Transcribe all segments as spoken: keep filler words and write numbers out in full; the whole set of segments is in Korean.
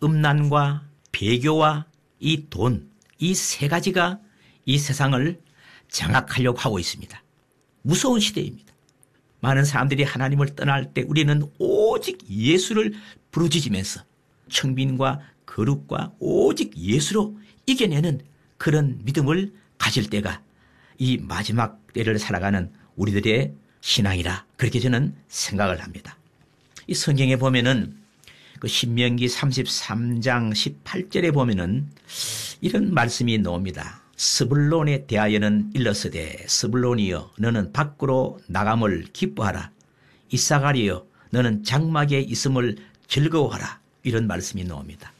음란과 배교와 이 돈, 이 세 가지가 이 세상을 장악하려고 하고 있습니다. 무서운 시대입니다. 많은 사람들이 하나님을 떠날 때 우리는 오직 예수를 부르짖으면서 청빈과 거룩과 오직 예수로 이겨내는 그런 믿음을 가질 때가 이 마지막 때를 살아가는 우리들의 신앙이라 그렇게 저는 생각을 합니다. 이 성경에 보면은 그 신명기 삼십삼 장 십팔 절에 보면은 이런 말씀이 나옵니다. 스불론에 대하여는 일러스되 스불론이여 너는 밖으로 나감을 기뻐하라. 이사가리여 너는 장막에 있음을 즐거워하라. 이런 말씀이 나옵니다.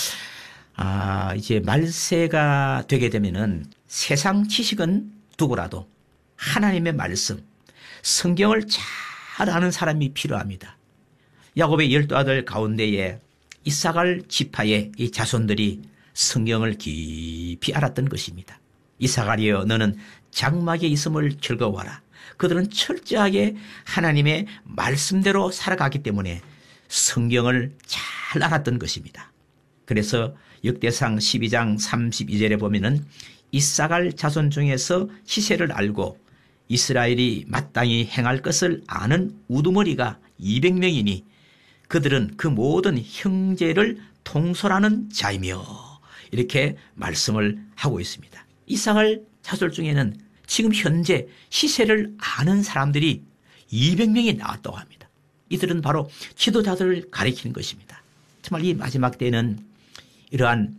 아, 이제 말세가 되게 되면은 세상 지식은 두고라도 하나님의 말씀, 성경을 잘 아는 사람이 필요합니다. 야곱의 열두 아들 가운데에 이사갈 지파의 이 자손들이 성경을 깊이 알았던 것입니다. 이사가리여 너는 장막에 있음을 즐거워하라. 그들은 철저하게 하나님의 말씀대로 살아가기 때문에 성경을 잘 알았던 것입니다. 그래서 역대상 십이 장 삼십이 절에 보면은 이사갈 자손 중에서 시세를 알고 이스라엘이 마땅히 행할 것을 아는 우두머리가 이백 명이니 그들은 그 모든 형제를 통솔하는 자이며 이렇게 말씀을 하고 있습니다. 이사갈 자손 중에는 지금 현재 시세를 아는 사람들이 이백 명이 나왔다고 합니다. 이들은 바로 지도자들을 가리키는 것입니다. 정말 이 마지막 때는 이러한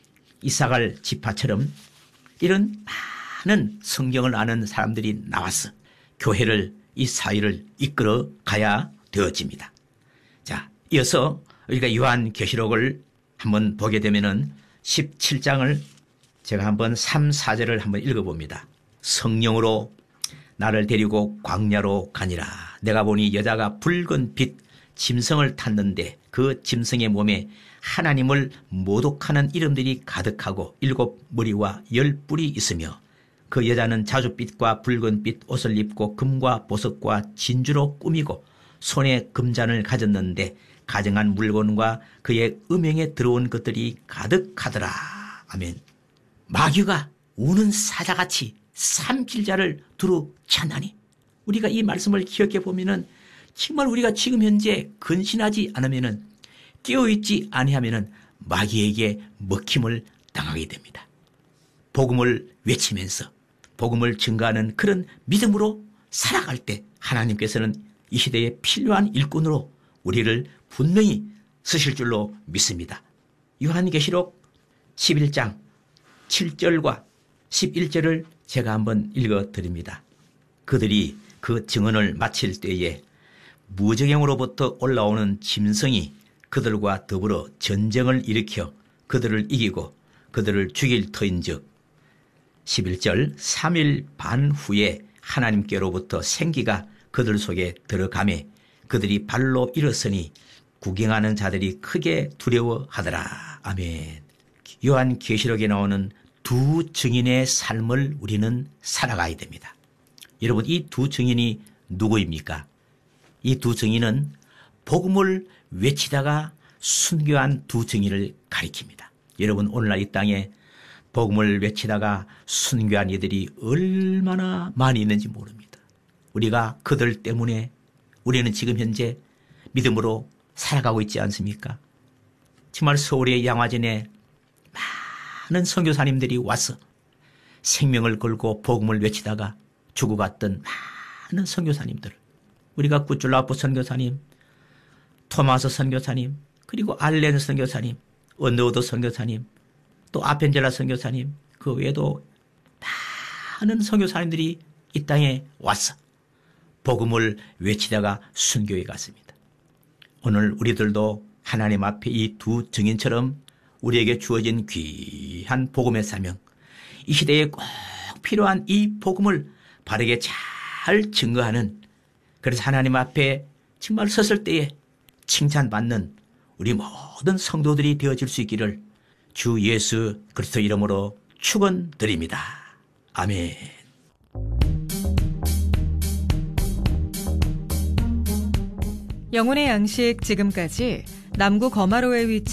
이사갈 지파처럼 이런 많은 성경을 아는 사람들이 나와서 교회를 이 사회를 이끌어 가야 되어집니다. 자, 이어서 우리가 요한계시록을 한번 보게 되면은 십칠 장을 제가 한번 삼, 사 절을 한번 읽어봅니다. 성령으로 나를 데리고 광야로 가니라. 내가 보니 여자가 붉은 빛 짐승을 탔는데 그 짐승의 몸에 하나님을 모독하는 이름들이 가득하고 일곱 머리와 열 뿔이 있으며 그 여자는 자줏빛과 붉은빛 옷을 입고 금과 보석과 진주로 꾸미고 손에 금잔을 가졌는데 가증한 물건과 그의 음행에 들어온 것들이 가득하더라. 아멘. 마귀가 우는 사자같이 삼킬 자를 두루 찾나니 우리가 이 말씀을 기억해 보면은 정말 우리가 지금 현재 근신하지 않으면은 깨어있지 아니하면은 마귀에게 먹힘을 당하게 됩니다. 복음을 외치면서 복음을 증거하는 그런 믿음으로 살아갈 때 하나님께서는 이 시대에 필요한 일꾼으로 우리를 분명히 쓰실 줄로 믿습니다. 요한계시록 십일 장 칠 절과 십일 절을 제가 한번 읽어드립니다. 그들이 그 증언을 마칠 때에 무저갱으로부터 올라오는 짐승이 그들과 더불어 전쟁을 일으켜 그들을 이기고 그들을 죽일 터인즉 십일 절 삼 일 반 후에 하나님께로부터 생기가 그들 속에 들어가매 그들이 발로 일어서니 구경하는 자들이 크게 두려워하더라. 아멘. 요한계시록에 나오는 두 증인의 삶을 우리는 살아가야 됩니다. 여러분, 이 두 증인이 누구입니까? 이 두 증인은 복음을 외치다가 순교한 두 증인을 가리킵니다. 여러분, 오늘날 이 땅에 복음을 외치다가 순교한 이들이 얼마나 많이 있는지 모릅니다. 우리가 그들 때문에 우리는 지금 현재 믿음으로 살아가고 있지 않습니까? 정말 서울의 양화진에 많은 선교사님들이 와서 생명을 걸고 복음을 외치다가 죽어갔던 많은 선교사님들, 우리가 구줄라프 선교사님, 토마스 선교사님, 그리고 알렌 선교사님, 언더우드 선교사님, 또 아펜젤라 선교사님, 그 외에도 많은 선교사님들이 이 땅에 와서 복음을 외치다가 순교해 갔습니다. 오늘 우리들도 하나님 앞에 이 두 증인처럼 우리에게 주어진 귀한 복음의 사명, 이 시대에 꼭 필요한 이 복음을 바르게 잘 증거하는, 그래서 하나님 앞에 정말 섰을 때에 칭찬받는 우리 모든 성도들이 되어질 수 있기를 주 예수 그리스도 이름으로 축원드립니다. 아멘. 영혼의 양식, 지금까지 남구 거마로에 위치한